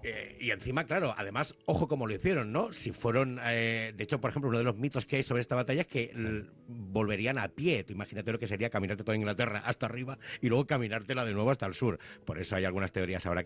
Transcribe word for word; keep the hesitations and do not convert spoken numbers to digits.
Eh, y encima, claro, además, ojo cómo lo hicieron, ¿no? Si fueron, eh, de hecho, por ejemplo, uno de los mitos que hay sobre esta batalla es que l- volverían a pie. Tú imagínate lo que sería caminarte toda Inglaterra hasta arriba y luego caminártela de nuevo hasta el sur. Por eso hay algunas teorías ahora